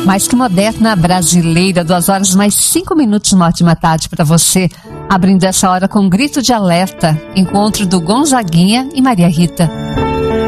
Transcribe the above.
Mais que moderna, brasileira, 2 horas mais 5 minutos, uma ótima tarde para você. Abrindo essa hora com um grito de alerta, encontro do Gonzaguinha e Maria Rita.